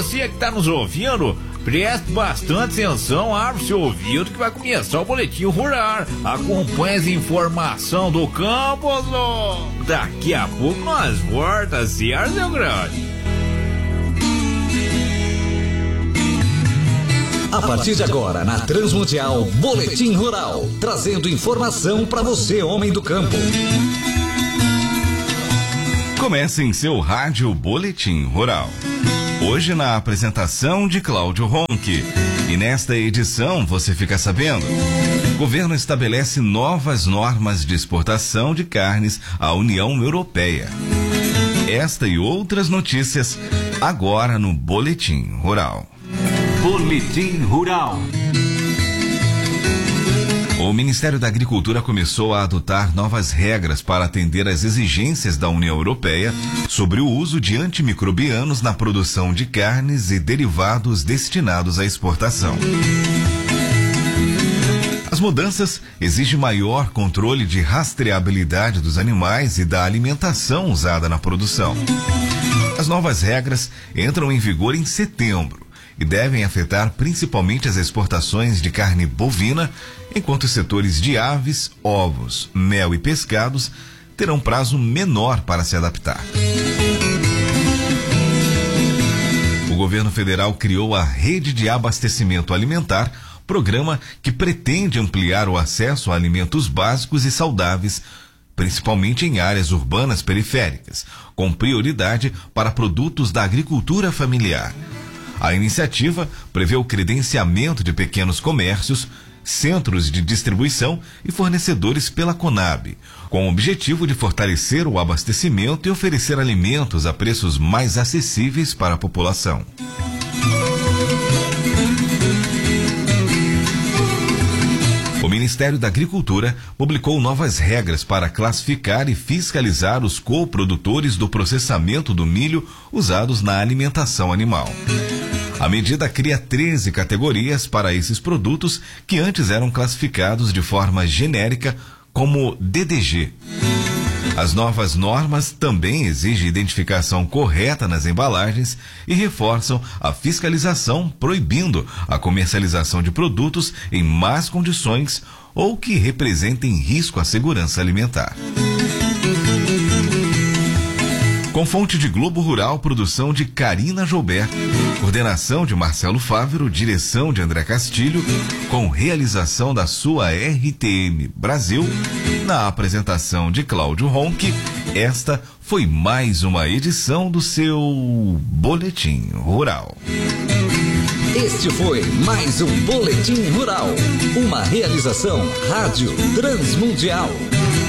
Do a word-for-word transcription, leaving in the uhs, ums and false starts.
você que tá nos ouvindo, preste bastante atenção, abre seu ouvido que vai começar o Boletim Rural. Acompanhe as informações do campo, ó. Daqui a pouco nós voltamos, certo, meu grande? A partir de agora, na Transmundial, Boletim Rural, trazendo informação para você, homem do campo. Começa em seu rádio Boletim Rural. Hoje na apresentação de Cláudio Ronque. E nesta edição você fica sabendo: o governo estabelece novas normas de exportação de carnes à União Europeia. Esta e outras notícias agora no Boletim Rural. Boletim Rural. O Ministério da Agricultura começou a adotar novas regras para atender às exigências da União Europeia sobre o uso de antimicrobianos na produção de carnes e derivados destinados à exportação. As mudanças exigem maior controle de rastreabilidade dos animais e da alimentação usada na produção. As novas regras entram em vigor em setembro e devem afetar principalmente as exportações de carne bovina, enquanto os setores de aves, ovos, mel e pescados terão prazo menor para se adaptar. O governo federal criou a Rede de Abastecimento Alimentar, programa que pretende ampliar o acesso a alimentos básicos e saudáveis, principalmente em áreas urbanas periféricas, com prioridade para produtos da agricultura familiar. A iniciativa prevê o credenciamento de pequenos comércios, centros de distribuição e fornecedores pela Conab, com o objetivo de fortalecer o abastecimento e oferecer alimentos a preços mais acessíveis para a população. O Ministério da Agricultura publicou novas regras para classificar e fiscalizar os coprodutores do processamento do milho usados na alimentação animal. A medida cria treze categorias para esses produtos que antes eram classificados de forma genérica como D D G. As novas normas também exigem identificação correta nas embalagens e reforçam a fiscalização, proibindo a comercialização de produtos em más condições ou que representem risco à segurança alimentar. Com fonte de Globo Rural, produção de Karina Joubert, coordenação de Marcelo Fávero, direção de André Castilho, com realização da sua R T M Brasil, na apresentação de Cláudio Ronque, esta foi mais uma edição do seu Boletim Rural. Este foi mais um Boletim Rural, uma realização Rádio Transmundial.